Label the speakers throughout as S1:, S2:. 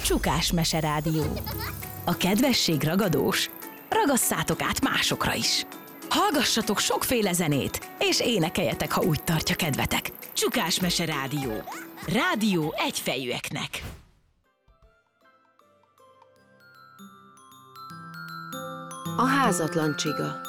S1: Csukás Meserádió. A kedvesség ragadós, ragasszátok át másokra is. Hallgassatok sokféle zenét, és énekeljetek, ha úgy tartja kedvetek. Csukás Meserádió. Rádió egyfejűeknek.
S2: A házatlan csiga.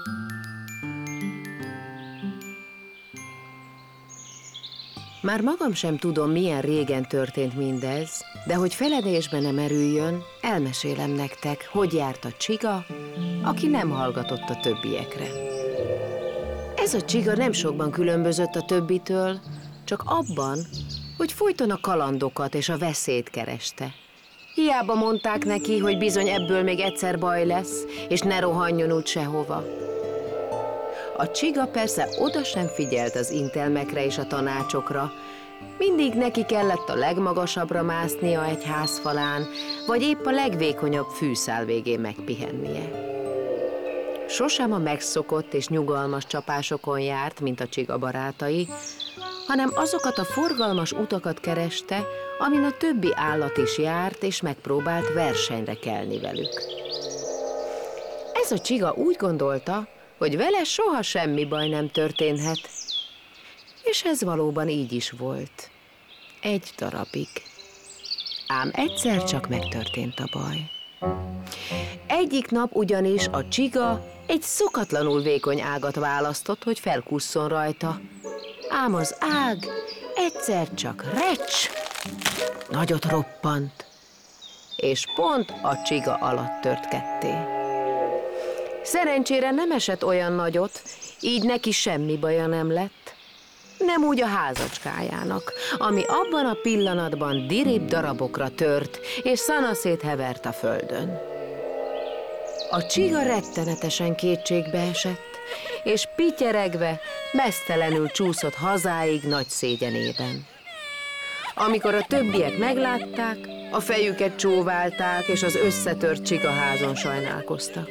S2: Már magam sem tudom, milyen régen történt mindez, de hogy feledésbe nem merüljön, elmesélem nektek, hogy járt a csiga, aki nem hallgatott a többiekre. Ez a csiga nem sokban különbözött a többitől, csak abban, hogy folyton a kalandokat és a veszélyt kereste. Hiába mondták neki, hogy bizony ebből még egyszer baj lesz, és ne rohanjon úgy sehova. A csiga persze oda sem figyelt az intelmekre és a tanácsokra. Mindig neki kellett a legmagasabbra másznia egy ház falán, vagy épp a legvékonyabb fűszál végén megpihennie. Sosem a megszokott és nyugalmas csapásokon járt, mint a csiga barátai, hanem azokat a forgalmas utakat kereste, amin a többi állat is járt, és megpróbált versenyre kelni velük. Ez a csiga úgy gondolta, hogy vele soha semmi baj nem történhet. És ez valóban így is volt. Egy darabig. Ám egyszer csak megtörtént a baj. Egyik nap ugyanis a csiga egy szokatlanul vékony ágat választott, hogy felkusszon rajta. Ám az ág egyszer csak recs, nagyot roppant, és pont a csiga alatt tört ketté. Szerencsére nem esett olyan nagyot, így neki semmi baja nem lett. Nem úgy a házacskájának, ami abban a pillanatban dirib darabokra tört, és szanaszét hevert a földön. A csiga rettenetesen kétségbe esett, és pityeregve meztelenül csúszott hazáig nagy szégyenében. Amikor a többiek meglátták, a fejüket csóválták, és az összetört csigaházon sajnálkoztak.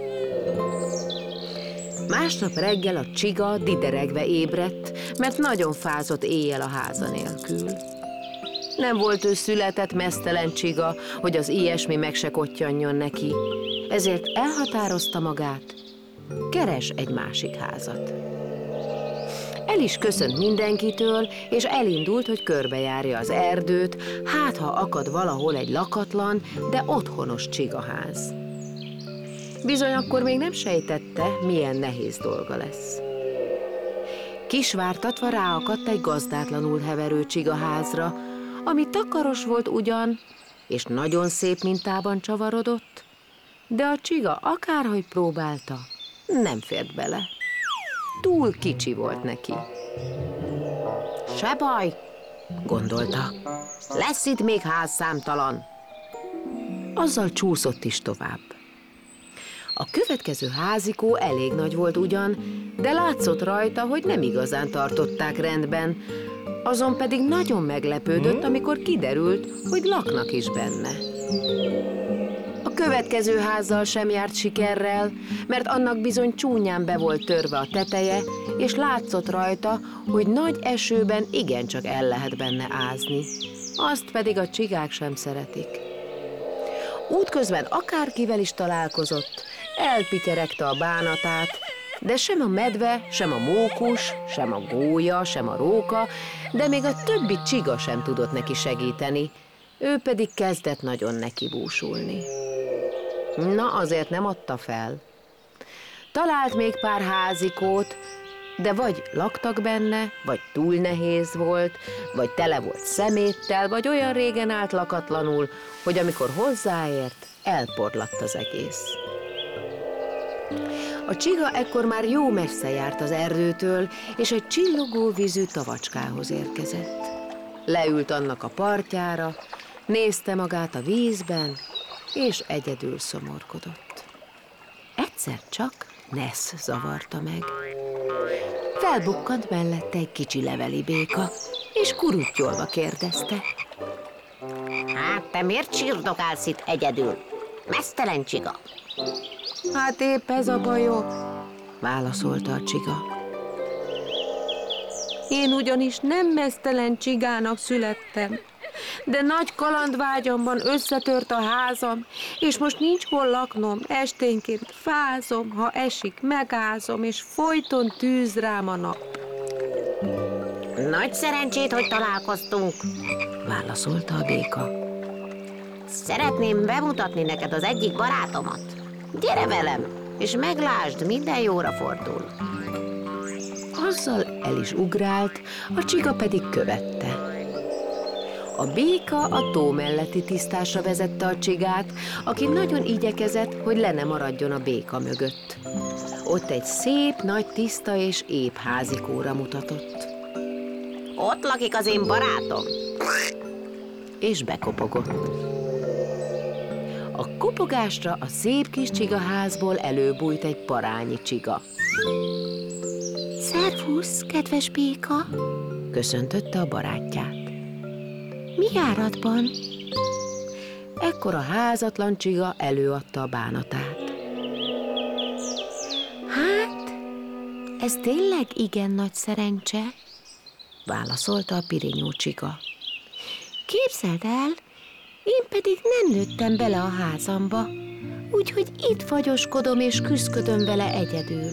S2: Másnap reggel a csiga dideregve ébredt, mert nagyon fázott éjjel a háza nélkül. Nem volt ő született meztelen csiga, hogy az ilyesmi meg se kottyanjon neki, ezért elhatározta magát, keres egy másik házat. El is köszönt mindenkitől, és elindult, hogy körbejárja az erdőt, hát ha akad valahol egy lakatlan, de otthonos csigaház. Bizony akkor még nem sejtette, milyen nehéz dolga lesz. Kisvártatva ráakadt egy gazdátlanul heverő csigaházra, ami takaros volt ugyan, és nagyon szép mintában csavarodott, de a csiga akárhogy próbálta, nem fért bele. Túl kicsi volt neki. Se baj, gondolta, lesz itt még ház számtalan. Azzal csúszott is tovább. A következő házikó elég nagy volt ugyan, de látszott rajta, hogy nem igazán tartották rendben, azon pedig nagyon meglepődött, amikor kiderült, hogy laknak is benne. A következő házzal sem járt sikerrel, mert annak bizony csúnyán be volt törve a teteje, és látszott rajta, hogy nagy esőben igencsak el lehet benne ázni. Azt pedig a csigák sem szeretik. Útközben akárkivel is találkozott, elpityeregte a bánatát, de sem a medve, sem a mókus, sem a gólya, sem a róka, de még a többi csiga sem tudott neki segíteni, ő pedig kezdett nagyon nekibúsulni. Na, azért nem adta fel. Talált még pár házikót, de vagy laktak benne, vagy túl nehéz volt, vagy tele volt szeméttel, vagy olyan régen állt lakatlanul, hogy amikor hozzáért, elporlatt az egész. A csiga ekkor már jó messze járt az erdőtől, és egy csillogó vízű tavacskához érkezett. Leült annak a partjára, nézte magát a vízben, és egyedül szomorkodott. Egyszer csak Nesz zavarta meg. Felbukkant mellette egy kicsi leveli béka, és kuruttyolva kérdezte.
S3: Hát te miért sírdogálsz itt egyedül? Meztelen csiga.
S2: Hát épp ez a bajom, válaszolta a csiga. Én ugyanis nem meztelen csigának születtem, de nagy kalandvágyamban összetört a házam, és most nincs hol laknom, esténként fázom, ha esik, megázom, és folyton tűz rám a nap.
S3: Nagy szerencsét, hogy találkoztunk.
S2: Válaszolta a béka.
S3: Szeretném bemutatni neked az egyik barátomat. Gyere velem, és meglásd, minden jóra fordul.
S2: Azzal el is ugrált, a csiga pedig követte. A béka a tó melletti tisztásra vezette a csigát, aki nagyon igyekezett, hogy le ne maradjon a béka mögött. Ott egy szép, nagy, tiszta és ép házikóra mutatott.
S3: Ott lakik az én barátom.
S2: És bekopogott. A kopogásra a szép kis csigaházból előbújt egy parányi csiga.
S4: Szervusz, kedves béka!
S2: Köszöntötte a barátját.
S4: Mi járatban?
S2: Ekkor a házatlan csiga előadta a bánatát.
S4: Hát, ez tényleg igen nagy szerencse,
S2: Válaszolta a pirinyó csiga.
S4: képzeld el, én pedig nem nőttem bele a házamba, úgyhogy itt fagyoskodom és küszködöm vele egyedül.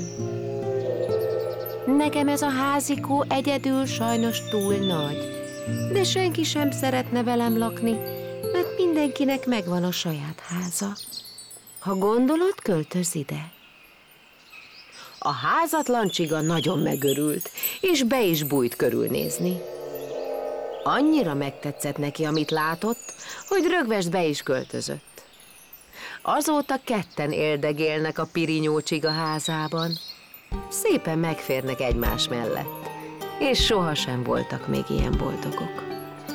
S4: Nekem ez a házikó egyedül sajnos túl nagy, de senki sem szeretne velem lakni, mert mindenkinek megvan a saját háza. Ha gondolod, költözz ide.
S2: A házatlan csiga nagyon megörült, és be is bújt körülnézni. Annyira megtetszett neki, amit látott, hogy rögvest be is költözött. Azóta ketten éldegélnek a pirinyó csiga házában. Szépen megférnek egymás mellett, és sohasem voltak még ilyen boldogok.